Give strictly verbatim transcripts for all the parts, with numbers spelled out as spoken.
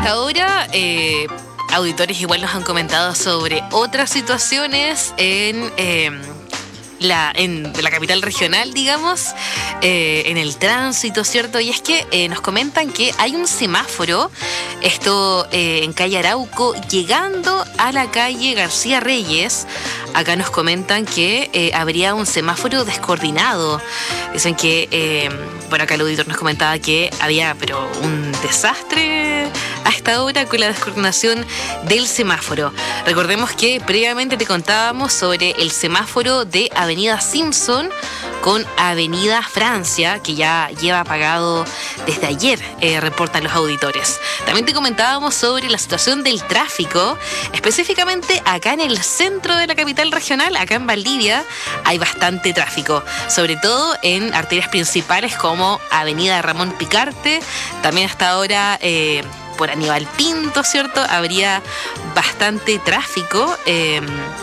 hasta ahora, eh, auditores igual nos han comentado sobre otras situaciones en... Eh, La, en la capital regional, digamos, eh, en el tránsito, ¿cierto? Y es que eh, nos comentan que hay un semáforo, esto eh, en calle Arauco, llegando a la calle García Reyes. Acá nos comentan que eh, habría un semáforo descoordinado. Dicen que, eh, bueno, acá el auditor nos comentaba que había, pero un desastre a esta hora con la descoordinación del semáforo. Recordemos que previamente te contábamos sobre el semáforo de Avenida Simpson con Avenida Francia, que ya lleva apagado desde ayer, eh, reportan los auditores. También te comentábamos sobre la situación del tráfico, específicamente acá en el centro de la capital regional, acá en Valdivia, hay bastante tráfico, sobre todo en arterias principales como Avenida Ramón Picarte, también hasta ahora eh, por Aníbal Pinto, ¿cierto? Habría bastante tráfico. Eh,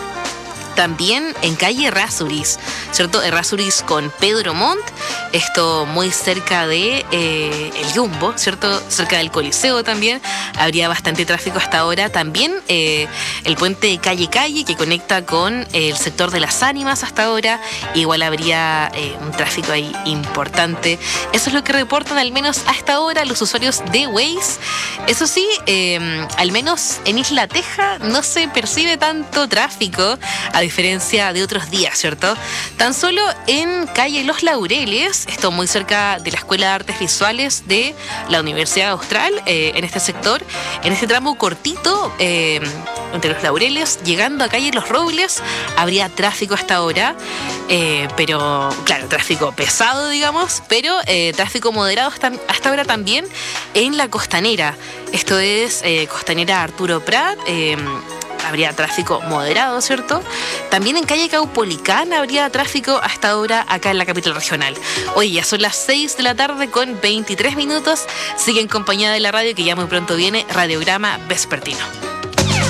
También en calle Errázuriz, ¿cierto? Errázuriz con Pedro Montt, esto muy cerca de eh, el Jumbo, ¿cierto? Cerca del Coliseo también, habría bastante tráfico hasta ahora. También eh, el puente de Calle Calle que conecta con el sector de Las Ánimas hasta ahora, igual habría eh, un tráfico ahí importante. Eso es lo que reportan al menos hasta ahora los usuarios de Waze. Eso sí, eh, al menos en Isla Teja no se percibe tanto tráfico, a diferencia de otros días, ¿cierto? Tan solo en calle Los Laureles, esto muy cerca de la Escuela de Artes Visuales de la Universidad Austral, eh, en este sector, en este tramo cortito, eh, entre Los Laureles, llegando a calle Los Robles, habría tráfico hasta ahora, eh, pero, claro, tráfico pesado, digamos, pero eh, tráfico moderado hasta, hasta ahora también en la Costanera. Esto es eh, Costanera Arturo Prat, eh, habría tráfico moderado, ¿cierto? También en calle Caupolicán habría tráfico hasta ahora acá en la capital regional. Hoy ya son las seis de la tarde con veintitrés minutos. Sigue en compañía de la radio, que ya muy pronto viene Radiograma Vespertino.